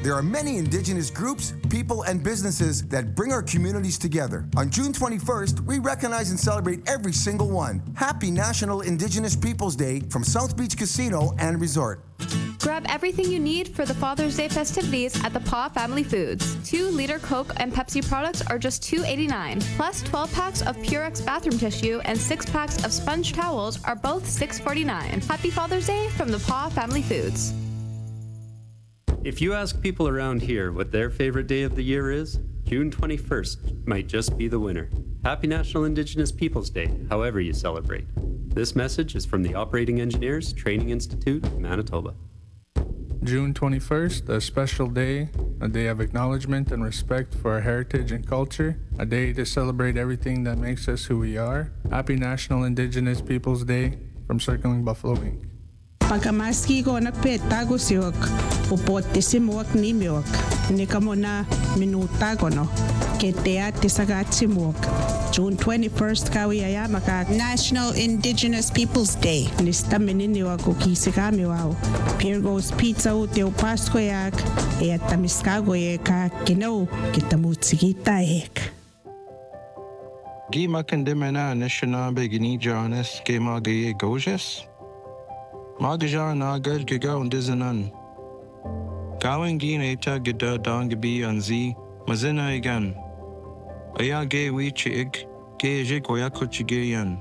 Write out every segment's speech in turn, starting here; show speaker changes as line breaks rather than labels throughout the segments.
There are many Indigenous groups, people, and businesses that bring our communities together. On June 21st, we recognize and celebrate every single one. Happy National Indigenous Peoples Day from South Beach Casino and Resort.
Grab everything you need for the Father's Day festivities at the Paw Family Foods. 2-liter Coke and Pepsi products are just $2.89. Plus 12 packs of Purex bathroom tissue and 6 packs of sponge towels are both $6.49. Happy Father's Day from the Paw Family Foods.
If you ask people around here what their favorite day of the year is, June 21st might just be the winner. Happy National Indigenous Peoples Day, however you celebrate. This message is from the Operating Engineers Training Institute, Manitoba.
June 21st, a special day, a day of acknowledgement and respect for our heritage and culture, a day to celebrate everything that makes us who we are. Happy National Indigenous Peoples Day from Circling Buffalo Inc.
Pagkamaski ko nagpetago siyok, pupotisimuak nimiok, hindi ka mo na minuta ko no, ketea tisagatsimuak. June 21st kawiyaya maka
National Indigenous Peoples Day.
Lista meniniwa ko kisikami wow. Pirgos pizza uteo Pasko yak, e tamiskago ye ka kino kitamutsigita ek.
Gima kandimena Anishinaabe Gini Jonas Gema Gaye Gojas. Magajan Nagar Giga und Dizanan. Gawin Gin Eta Gida Dangabi Anzi Mazina Igan. Aya Gay Wichig Gay Jig Wayakuchigayan.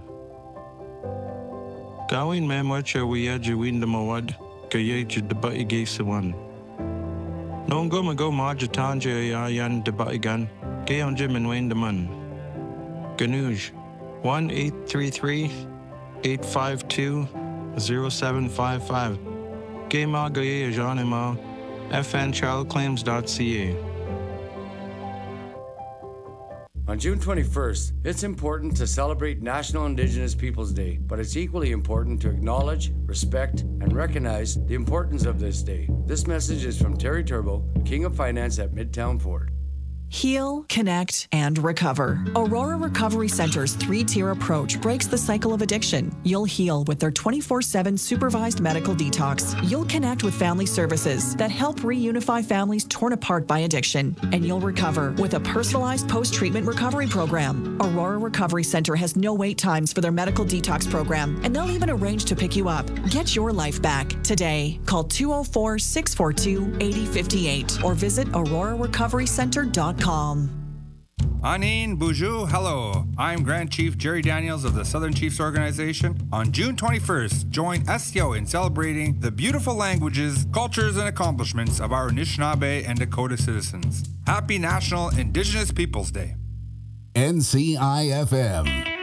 Gawin Mamwacha Wiyajawin the Mawad Gaye Jidaba Gay Sawan. Nongo Mago Majatanja Yayan Debaigan Gay on Jim and Wayne the Man. Ganuj 1-833-852-0755. Gayma Gaye Janima fnchildclaims.ca.
On June 21st, it's important to celebrate National Indigenous Peoples Day, but it's equally important to acknowledge, respect, and recognize the importance of this day. This message is from Terry Turbo, King of Finance at Midtown Ford.
Heal, connect, and recover. Aurora Recovery Center's 3-tier approach breaks the cycle of addiction. You'll heal with their 24/7 supervised medical detox. You'll connect with family services that help reunify families torn apart by addiction. And you'll recover with a personalized post-treatment recovery program. Aurora Recovery Center has no wait times for their medical detox program, and they'll even arrange to pick you up. Get your life back today. Call 204-642-8058 or visit aurorarecoverycenter.com.
Anin Boujou, hello. I'm Grand Chief Jerry Daniels of the Southern Chiefs Organization. On June 21st, join SCO in celebrating the beautiful languages, cultures, and accomplishments of our Anishinaabe and Dakota citizens. Happy National Indigenous Peoples Day.
NCIFM.